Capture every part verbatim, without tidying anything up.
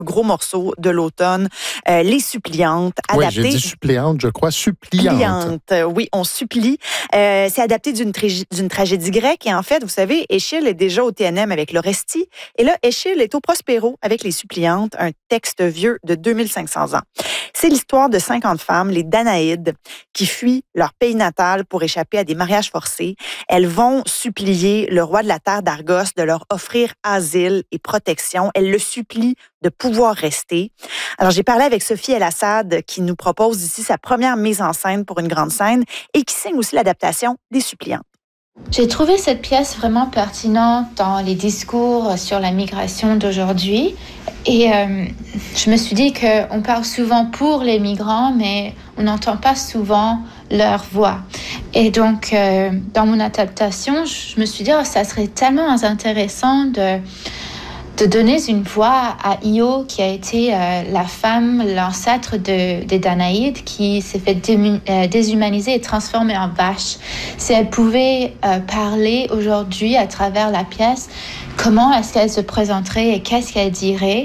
gros morceau de l'automne, euh, Les Suppliantes. Oui, adapté... j'ai dit suppléante, je crois, suppliante. Suppliante, oui, on supplie. Euh, c'est adapté d'une, tra- d'une tragédie grecque et en fait, vous savez, Échille est déjà au T N M avec l'Orestie et là, Échille est au Prospero avec Les Suppliantes, un texte vieux de deux mille cinq cents ans. C'est l'histoire de cinquante femmes, les Danaïdes, qui fuient leur pays natal pour échapper à des mariages forcés. Elles vont supplier le roi de la terre d'Argos de leur offrir asile et protection. Elles le supplient de pouvoir rester. Alors, j'ai parlé avec Sophie El Assad qui nous propose ici sa première mise en scène pour une grande scène et qui signe aussi l'adaptation des Suppliantes. J'ai trouvé cette pièce vraiment pertinente dans les discours sur la migration d'aujourd'hui. Et euh, je me suis dit qu'on parle souvent pour les migrants, mais on n'entend pas souvent leur voix. Et donc, euh, dans mon adaptation, je me suis dit, oh, ça serait tellement intéressant de... de donner une voix à Io, qui a été euh, la femme, l'ancêtre de, des Danaïdes, qui s'est fait dému- euh, déshumaniser et transformer en vache. Si elle pouvait euh, parler aujourd'hui à travers la pièce, comment est-ce qu'elle se présenterait et qu'est-ce qu'elle dirait?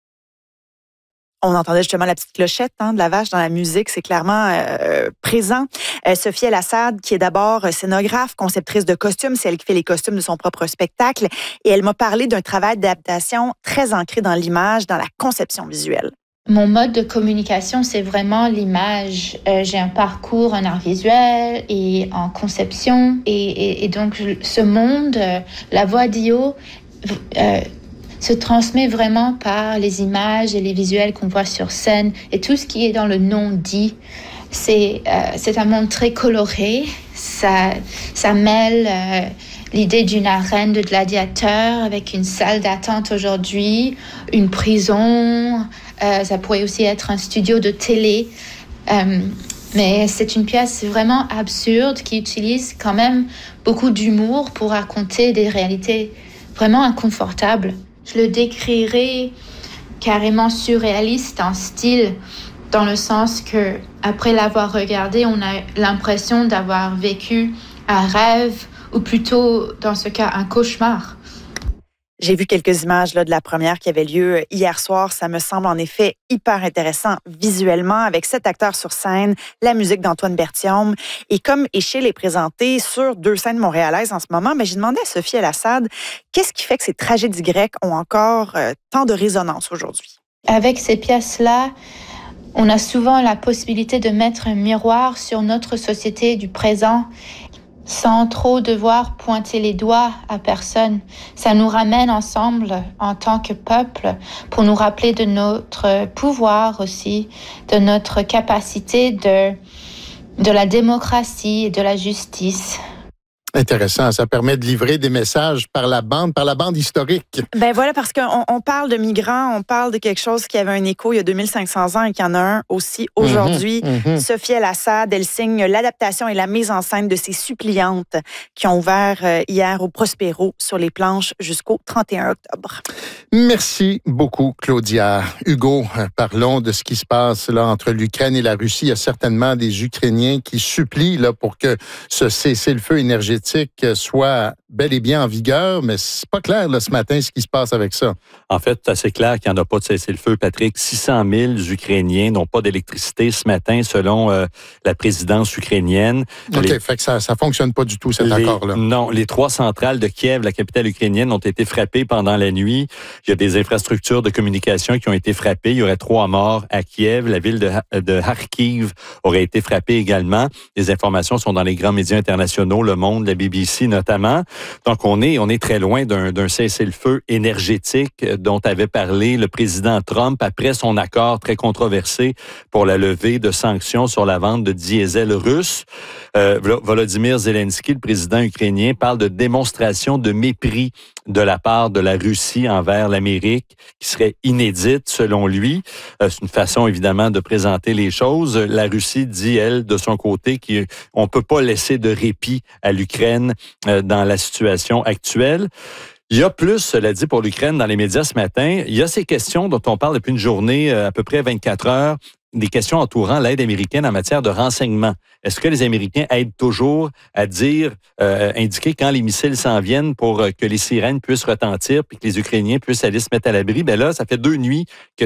On entendait justement la petite clochette hein, de la vache dans la musique, c'est clairement euh, présent. Euh, Sophie El Assad, qui est d'abord scénographe, conceptrice de costumes, c'est elle qui fait les costumes de son propre spectacle, et elle m'a parlé d'un travail d'adaptation très ancré dans l'image, dans la conception visuelle. Mon mode de communication, c'est vraiment l'image. Euh, j'ai un parcours en art visuel et en conception, et, et, et donc je, ce monde, euh, la voix d'Io, euh, se transmet vraiment par les images et les visuels qu'on voit sur scène et tout ce qui est dans le non-dit. C'est, euh, c'est un monde très coloré. Ça, ça mêle euh, l'idée d'une arène de gladiateurs avec une salle d'attente aujourd'hui, une prison. Euh, ça pourrait aussi être un studio de télé. Euh, mais c'est une pièce vraiment absurde qui utilise quand même beaucoup d'humour pour raconter des réalités vraiment inconfortables. Je le décrirais carrément surréaliste en style, dans le sens que après l'avoir regardé, on a l'impression d'avoir vécu un rêve, ou plutôt, dans ce cas, un cauchemar. J'ai vu quelques images là, de la première qui avait lieu hier soir. Ça me semble en effet hyper intéressant visuellement avec sept acteurs sur scène, la musique d'Antoine Berthiaume. Et comme Échille est présenté sur deux scènes montréalaises en ce moment, ben, j'ai demandé à Sophie El Assad, qu'est-ce qui fait que ces tragédies grecques ont encore euh, tant de résonance aujourd'hui? Avec ces pièces-là, on a souvent la possibilité de mettre un miroir sur notre société du présent sans trop devoir pointer les doigts à personne. Ça nous ramène ensemble en tant que peuple pour nous rappeler de notre pouvoir aussi, de notre capacité de, de la démocratie et de la justice. Intéressant, ça permet de livrer des messages par la bande, par la bande historique. Ben voilà, parce qu'on on parle de migrants, on parle de quelque chose qui avait un écho il y a deux mille cinq cents ans et qu'il y en a un aussi aujourd'hui. Mm-hmm, mm-hmm. Sophie El Assad, elle signe l'adaptation et la mise en scène de ces Suppliantes qui ont ouvert hier au Prospero sur les planches jusqu'au trente et un octobre. Merci beaucoup, Claudia. Hugo, parlons de ce qui se passe là entre l'Ukraine et la Russie. Il y a certainement des Ukrainiens qui supplient là, pour que ce cessez-le-feu énergétique soit bel et bien en vigueur, mais c'est pas clair là, ce matin ce qui se passe avec ça. En fait, c'est assez clair qu'il n'y en a pas de cessez-le-feu, Patrick. six cent mille Ukrainiens n'ont pas d'électricité ce matin, selon euh, la présidence ukrainienne. OK, les... fait que ça ne fonctionne pas du tout, cet les... accord-là. Non, les trois centrales de Kiev, la capitale ukrainienne, ont été frappées pendant la nuit. Il y a des infrastructures de communication qui ont été frappées. Il y aurait trois morts à Kiev. La ville de, de Kharkiv aurait été frappée également. Les informations sont dans les grands médias internationaux, Le Monde, la B B C notamment. Donc, on est, on est très loin d'un, d'un cessez-le-feu énergétique dont avait parlé le président Trump après son accord très controversé pour la levée de sanctions sur la vente de diesel russe. Euh, Volodymyr Zelensky, le président ukrainien, parle de démonstration de mépris de la part de la Russie envers l'Amérique qui serait inédite selon lui. Euh, c'est une façon évidemment de présenter les choses. La Russie dit, elle, de son côté, qu'on ne peut pas laisser de répit à l'Ukraine euh, dans la situation actuelle. Il y a plus, cela dit, pour l'Ukraine dans les médias ce matin. Il y a ces questions dont on parle depuis une journée, à peu près vingt-quatre heures, des questions entourant l'aide américaine en matière de renseignement. Est-ce que les Américains aident toujours à dire, euh, indiquer quand les missiles s'en viennent pour que les sirènes puissent retentir puis que les Ukrainiens puissent aller se mettre à l'abri? Ben là, ça fait deux nuits que